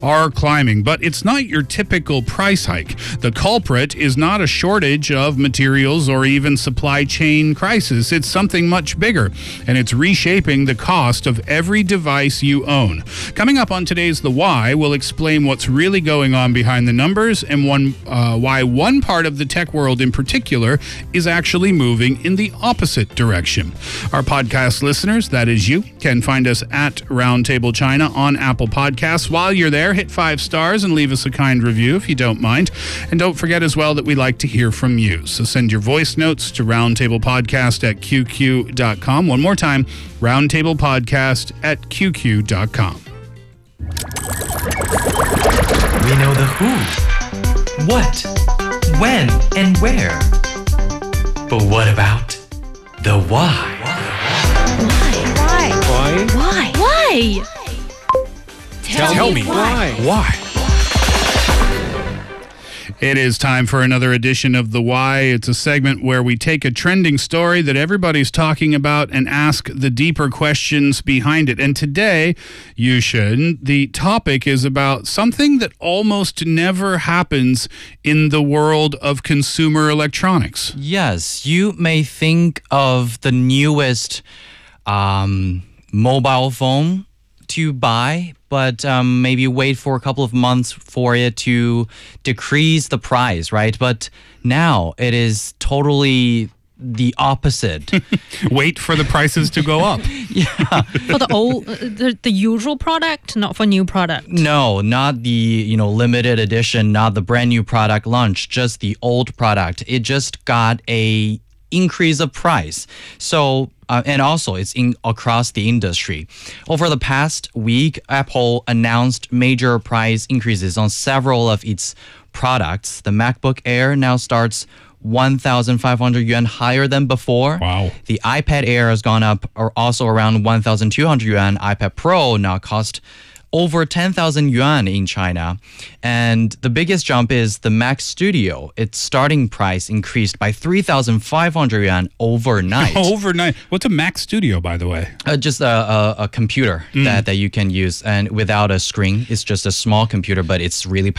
are climbing, but it's not your typical price hike. The culprit is not a shortage of materials or even supply chain crisis. It's something much bigger, and it's reshaping the cost of every device you own. Coming up on today's The Why, we'll explain what's really going on behind the numbers and why one part of the tech world in particular is actually moving in the opposite direction. Our podcast listeners, that is you, can find us at Roundtable China on Apple Podcasts. While you're there, hit 5 stars and leave us a kind review if you don't mind. And don't forget as well that we like to hear from you. So send your voice notes to roundtablepodcast@qq.com. One more time, roundtablepodcast@qq.com. We know the who, what, when, and where. But what about the why? Why? Tell me why. It is time for another edition of The Why. It's a segment where we take a trending story that everybody's talking about and ask the deeper questions behind it. And today, Yushin, the topic is about something that almost never happens in the world of consumer electronics. Yes, you may think of the newest mobile phone to buy, but maybe wait for a couple of months for it to decrease the price, right? But now it is totally the opposite. Wait for the prices to go up. Yeah. For the usual product, not for new product. No, not the limited edition, not the brand new product launch, just the old product. It just got a increase of price. So and also it's across the industry. Over the past week, Apple announced major price increases on several of its products. The MacBook Air now starts 1,500 yuan higher than before. Wow. The iPad Air has gone up also around 1,200 yuan. iPad Pro now cost over 10,000 yuan in China. And the biggest jump is the Mac Studio. Its starting price increased by 3,500 yuan overnight. Overnight. What's a Mac Studio, by the way? Just a computer that you can use, and without a screen. It's just a small computer, but it's really